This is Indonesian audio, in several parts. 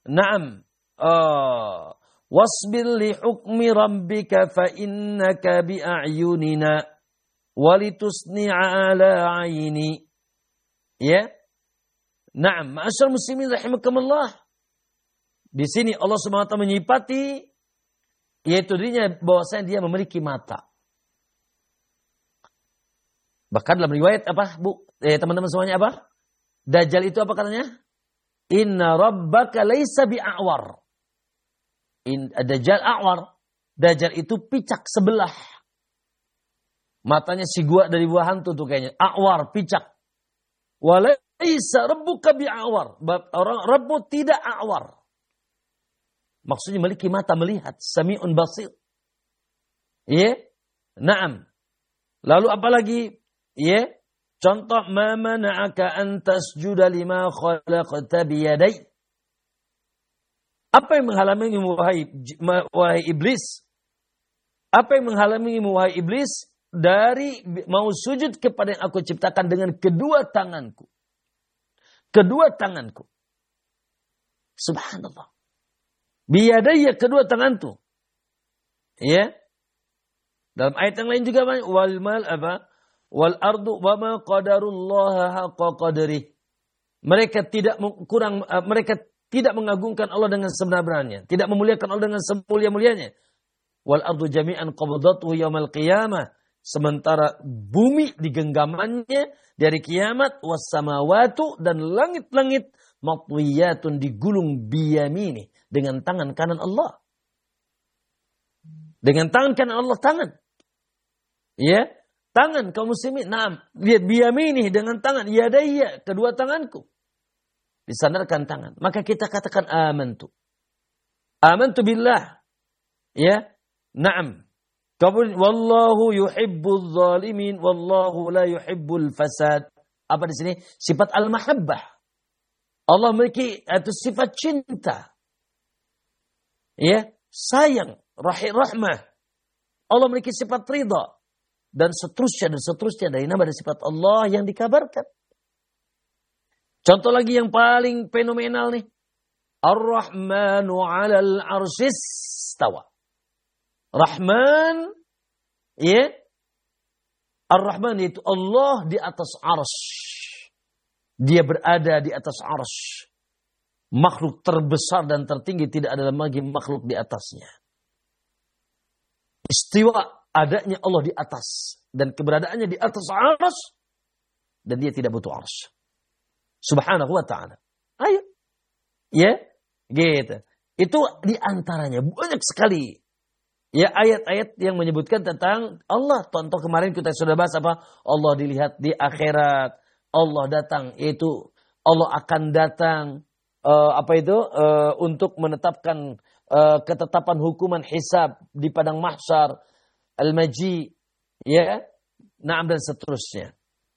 Naam. Wasbir li hukmi rabbika fa innaka bi'ayunina walitusni'a ala aini. Ya. Naam, ma'asyar muslimin rahimakumullah. Di sini Allah SWT menyifati yaitu dirinya bahwasanya dia memiliki mata. Bahkan dalam riwayat apa, Bu? Teman-teman semuanya apa? Dajjal itu apa katanya? Inna rabbaka laisa bi'a'war. Dajjal a'war. Dajjal itu picak sebelah. Matanya si gua dari buah hantu tuh kayaknya. A'war, picak. Walaisa rabbuka bi'a'war. Orang Rabbu tidak a'war. Maksudnya memiliki mata melihat. Sami'un basir. Ya. Naam. Lalu apa lagi? Ya. Contoh. Ma mana'aka an tasjuda lima khalaqta biyadai. Apa yang menghalangimu wahai iblis? Apa yang menghalangimu wahai iblis dari mau sujud kepada yang aku ciptakan dengan kedua tanganku? Kedua tanganku. Subhanallah. Biyadaya kedua tanganku. Ya. Dalam ayat yang lain juga wal mal apa? Wal ardu wa ma qadarullah haqqa qadrih. Mereka tidak mengagungkan Allah dengan sebenar-benarnya, tidak memuliakan Allah dengan semulia-mulianya. Wal ardu jami'an qabdatuhu yaumil qiyamah. Sementara bumi digenggamannya dari kiamat, was samawatu dan langit-langit matwiyatun digulung biyamini dengan tangan kanan Allah. Dengan tangan kanan Allah, tangan. Ya, tangan kaum muslimin. Naam, lihat biyamini dengan tangan, yadayya kedua tanganku. Disandarkan tangan. Maka kita katakan amantu. Amantu billah. Ya. Naam. Kemudian wallahu yuhibbul zalimin wallahu la yuhibbul fasad. Apa di sini? Sifat al-mahabbah. Allah memiliki itu sifat cinta. Ya, sayang, rahmah. Allah memiliki sifat ridha dan seterusnya dari nama dan sifat Allah yang dikabarkan. Contoh lagi yang paling fenomenal nih. Ar-Rahmanu 'alal 'arsyis istawa. Rahman, ya. Ar-Rahman itu Allah di atas arsy. Dia berada di atas arsy. Makhluk terbesar dan tertinggi, tidak ada lagi makhluk di atasnya. Istiwa, adanya Allah di atas dan keberadaannya di atas arsy dan dia tidak butuh arsy. Subhanahu wa ta'ala. Ayo. Ya. Gitu. Itu diantaranya. Banyak sekali. Ya, ayat-ayat yang menyebutkan tentang Allah. Contoh kemarin kita sudah bahas apa? Allah dilihat di akhirat. Allah datang. Yaitu Allah akan datang. Untuk menetapkan ketetapan hukuman hisab di padang mahsyar. Al-Maji. Ya. Naam dan seterusnya.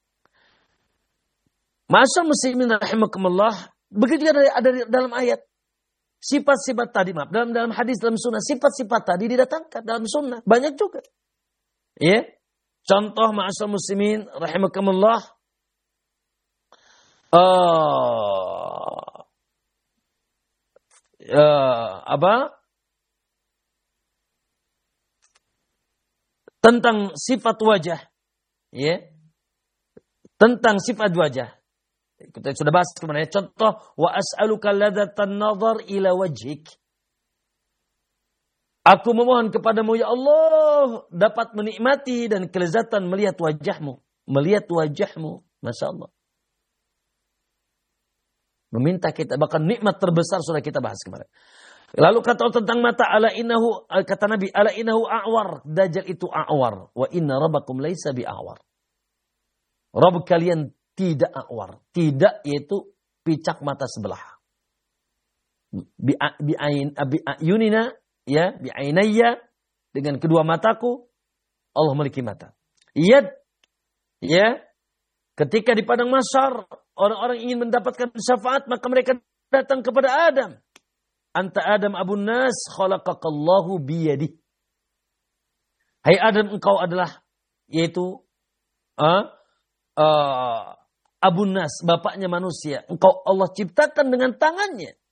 Ma'asyar muslimin rahimakumullah, begitu juga ada dalam ayat. Sifat-sifat tadi, dalam hadis, dalam sunnah, sifat-sifat tadi didatangkan dalam sunnah. Banyak juga. Ya. Contoh ma'asyar muslimin rahimakumullah. Tentang sifat wajah. Ya. Tentang sifat wajah. Kita sudah bahas kemarin. Contoh, wa as'aluka ladzatan nazar ila wajhik. Aku memohon kepadamu ya Allah dapat menikmati dan kelezatan melihat wajahmu. Melihat wajahmu. Masya Allah. Meminta kita, bahkan nikmat terbesar sudah kita bahas kemarin. Lalu kata tentang mata, kata Nabi, ala innahu a'war. Dajjal itu a'war. Wa inna rabbakum laisa bi'a'war. Rabb kalian tidak a'war. Tidak yaitu picak mata sebelah. Bi'ayunina, ya, bi'ainayya, dengan kedua mataku, Allah memiliki mata. Yad, ya, ketika di padang mahsyar, orang-orang ingin mendapatkan syafaat, maka mereka datang kepada Adam. Anta Adam abun nas, khalaqakallahu biyadih. Hai Adam, engkau adalah, yaitu, Abun Nas, bapaknya manusia. Engkau Allah ciptakan dengan tangannya.